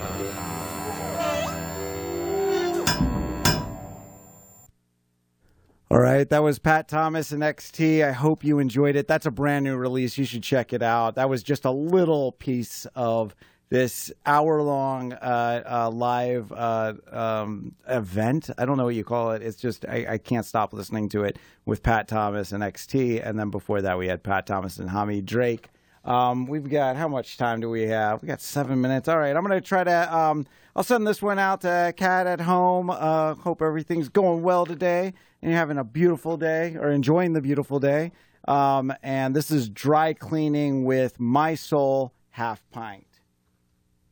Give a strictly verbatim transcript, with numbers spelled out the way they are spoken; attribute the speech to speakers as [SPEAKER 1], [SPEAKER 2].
[SPEAKER 1] All right, that was Pat Thomas and X T. I hope you enjoyed it. That's a brand new release. You should check it out. That was just a little piece of this hour-long uh, uh, live uh, um, event. I don't know what you call it. It's just I, I can't stop listening to it with Pat Thomas and X T. And then before that, we had Pat Thomas and Hamid Drake. Um, we've got, how much time do we have? We got seven minutes. All right, I'm going to try to, um, I'll send this one out to Kat at home. Uh, hope everything's going well today and you're having a beautiful day or enjoying the beautiful day. Um, and this is Dry Cleaning with My Soul Half Pint.